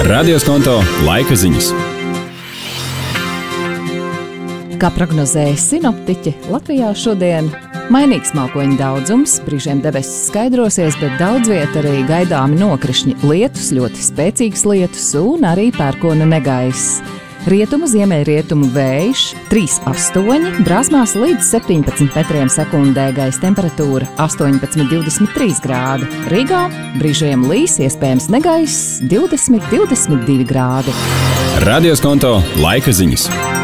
Radioskonto laika ziņas. Kā prognozēja sinoptiķi, Latvijā šodien mainīgs mākoņu daudzums, brīžiem debesis skaidrosies, bet daudz viet arī gaidāmi nokrišņi, lietus, ļoti spēcīgs lietus un arī pērkona negaiss. Rietumu ziemeļrietumu vējš 3,8, brāzmās līdz 17 metriem sekundē, gaisa temperatūra 18,23 grādi. Rīgā brīžiem līs, iespējams negaiss 20,22 grādi. Radioskonto laika ziņas.